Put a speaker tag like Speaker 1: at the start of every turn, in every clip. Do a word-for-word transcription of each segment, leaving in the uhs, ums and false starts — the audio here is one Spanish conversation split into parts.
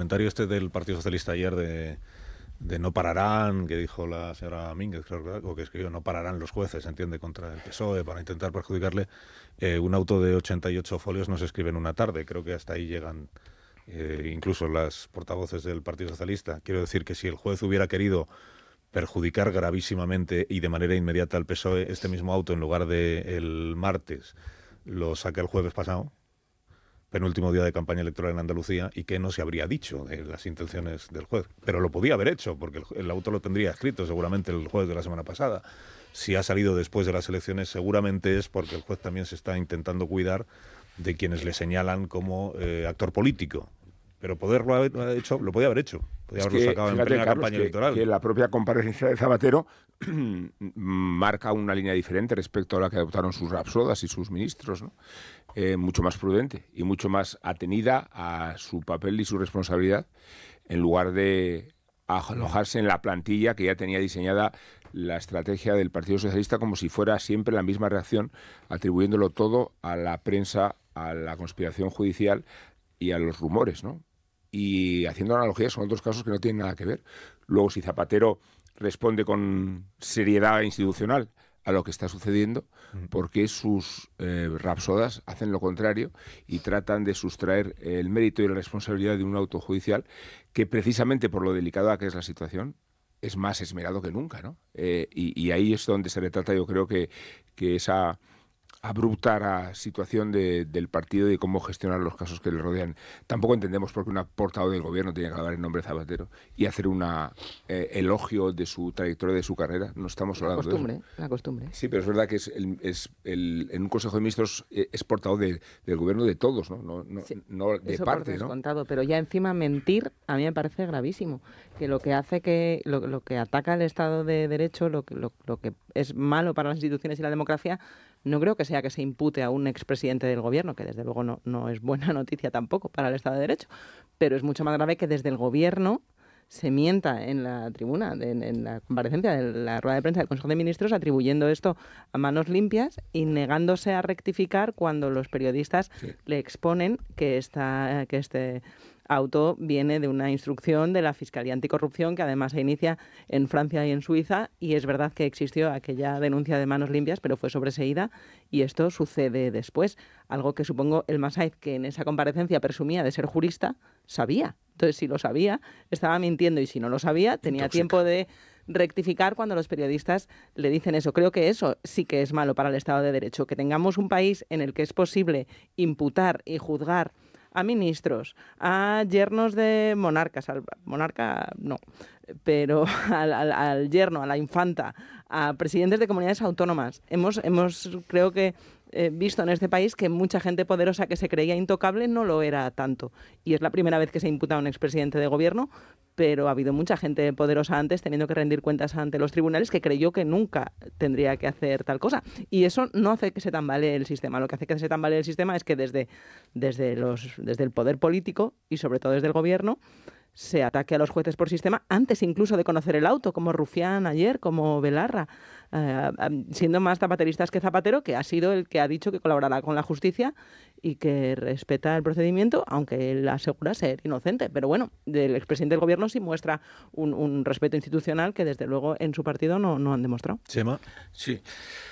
Speaker 1: comentario este del Partido Socialista ayer de, de no pararán, que dijo la señora Mínguez, creo, o que escribió, no pararán los jueces, entiende, contra el P S O E para intentar perjudicarle, eh, un auto de ochenta y ocho folios no se escribe en una tarde. Creo que hasta ahí llegan eh, incluso las portavoces del Partido Socialista. Quiero decir que si el juez hubiera querido perjudicar gravísimamente y de manera inmediata al P S O E, este mismo auto, en lugar de el martes, lo saca el jueves pasado, penúltimo día de campaña electoral en Andalucía, y que no se habría dicho de las intenciones del juez. Pero lo podía haber hecho, porque el, el auto lo tendría escrito seguramente el jueves de la semana pasada. Si ha salido después de las elecciones, seguramente es porque el juez también se está intentando cuidar de quienes le señalan como eh, actor político. Pero poderlo haber hecho, lo podía haber hecho. Podía
Speaker 2: es
Speaker 1: haberlo
Speaker 2: que,
Speaker 1: sacado
Speaker 2: fíjate,
Speaker 1: en plena
Speaker 2: Carlos,
Speaker 1: campaña
Speaker 2: que,
Speaker 1: electoral.
Speaker 2: Que la propia comparecencia de Zapatero marca una línea diferente respecto a la que adoptaron sus rapsodas y sus ministros, ¿no? Eh, mucho más prudente y mucho más atenida a su papel y su responsabilidad, en lugar de alojarse en la plantilla que ya tenía diseñada la estrategia del Partido Socialista, como si fuera siempre la misma reacción, atribuyéndolo todo a la prensa, a la conspiración judicial y a los rumores, ¿no? Y haciendo analogías con otros casos que no tienen nada que ver. Luego, si Zapatero responde con seriedad institucional a lo que está sucediendo, porque sus eh, rapsodas hacen lo contrario y tratan de sustraer el mérito y la responsabilidad de un auto judicial que, precisamente por lo delicada que es la situación, es más esmerado que nunca, ¿no? Eh, y, y ahí es donde se retrata, yo creo, que, que esa abrupta situación de, del partido y de cómo gestionar los casos que le rodean. Tampoco entendemos por qué una portavoz del gobierno tiene que hablar en nombre de Zapatero y hacer un eh, elogio de su trayectoria, de su carrera. No estamos hablando
Speaker 3: la costumbre,
Speaker 2: de eso.
Speaker 3: La costumbre.
Speaker 2: Sí, pero es verdad que es el, es el, en un Consejo de Ministros es portavoz de, del gobierno de todos, no, no, no,
Speaker 3: sí,
Speaker 2: no de
Speaker 3: eso
Speaker 2: parte,
Speaker 3: por descontado,
Speaker 2: ¿no?
Speaker 3: Pero ya encima mentir a mí me parece gravísimo. Que lo que hace que lo, lo que ataca el Estado de Derecho, lo que, lo, lo que es malo para las instituciones y la democracia, no creo que sea que se impute a un expresidente del gobierno, que desde luego no, no es buena noticia tampoco para el Estado de Derecho, pero es mucho más grave que desde el gobierno se mienta en la tribuna, en, en la comparecencia de la rueda de prensa del Consejo de Ministros, atribuyendo esto a manos limpias y negándose a rectificar cuando los periodistas sí. le exponen que, esta, que este auto viene de una instrucción de la Fiscalía Anticorrupción, que además se inicia en Francia y en Suiza, y es verdad que existió aquella denuncia de manos limpias, pero fue sobreseída, y esto sucede después. Algo que supongo el Massaid, que en esa comparecencia presumía de ser jurista, sabía. Entonces, si lo sabía, estaba mintiendo, y si no lo sabía, tenía Intoxica. tiempo de rectificar cuando los periodistas le dicen eso. Creo que eso sí que es malo para el Estado de Derecho, que tengamos un país en el que es posible imputar y juzgar a ministros, a yernos de monarcas, al monarca no, pero al, al, al yerno, a la infanta, a presidentes de comunidades autónomas. Hemos, hemos creo que, eh, visto en este país que mucha gente poderosa que se creía intocable no lo era tanto. Y es la primera vez que se imputa a un expresidente de gobierno, pero ha habido mucha gente poderosa antes teniendo que rendir cuentas ante los tribunales que creyó que nunca tendría que hacer tal cosa. Y eso no hace que se tambalee el sistema. Lo que hace que se tambalee el sistema es que desde, desde, los, desde el poder político y sobre todo desde el gobierno se ataque a los jueces por sistema antes incluso de conocer el auto, como Rufián ayer, como Belarra, eh, siendo más zapateristas que Zapatero, que ha sido el que ha dicho que colaborará con la justicia y que respeta el procedimiento, aunque él asegura ser inocente. Pero bueno, el expresidente del gobierno sí muestra un, un respeto institucional que desde luego en su partido no, no han demostrado.
Speaker 1: Chema.
Speaker 4: Sí.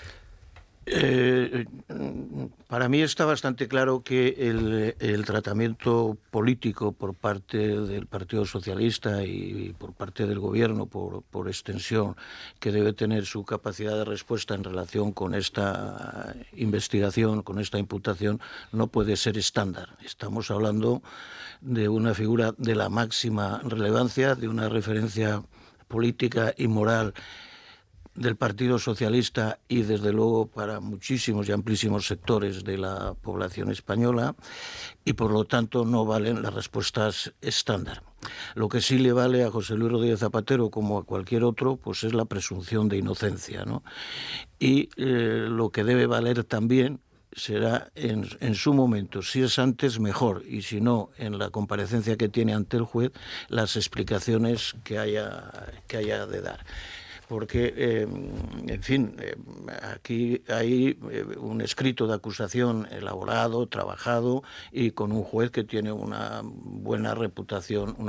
Speaker 4: Eh, para mí está bastante claro que el, el tratamiento político por parte del Partido Socialista y por parte del Gobierno, por, por extensión, que debe tener su capacidad de respuesta en relación con esta investigación, con esta imputación, no puede ser estándar. Estamos hablando de una figura de la máxima relevancia, de una referencia política y moral del Partido Socialista y desde luego para muchísimos y amplísimos sectores de la población española, y por lo tanto no valen las respuestas estándar. Lo que sí le vale a José Luis Rodríguez Zapatero, como a cualquier otro, pues es la presunción de inocencia, ¿no? Y eh, lo que debe valer también será en, en su momento, si es antes mejor, y si no, en la comparecencia que tiene ante el juez, las explicaciones que haya, que haya de dar. Porque, eh, en fin, eh, aquí hay eh, un escrito de acusación elaborado, trabajado y con un juez que tiene una buena reputación.